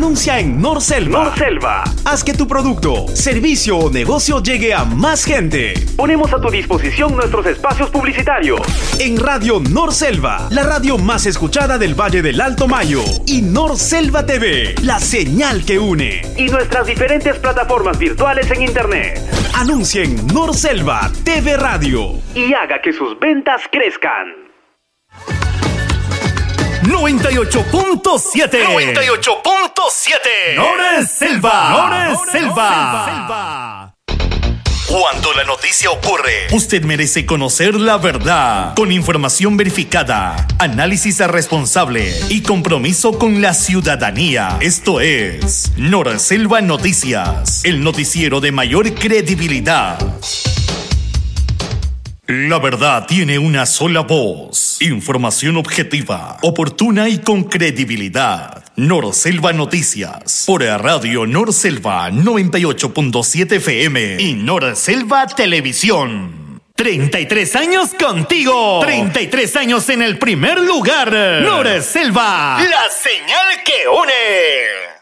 Anuncia en Norselva. Norselva. Haz que tu producto, servicio o negocio llegue a más gente. Ponemos a tu disposición nuestros espacios publicitarios. En Radio Norselva, la radio más escuchada del Valle del Alto Mayo. Y Norselva TV, la señal que une. Y nuestras diferentes plataformas virtuales en internet. Anuncie en Norselva TV Radio. Y haga que sus ventas crezcan. 98.7 Norselva. Cuando la noticia ocurre, usted merece conocer la verdad, con información verificada, análisis responsable y compromiso con la ciudadanía. Esto es Norselva Noticias, el noticiero de mayor credibilidad. La verdad tiene una sola voz. Información objetiva, oportuna y con credibilidad. Norselva Noticias, por Radio Norselva 98.7 FM y Norselva Televisión. 33 años contigo. 33 años en el primer lugar. Norselva, la señal que une.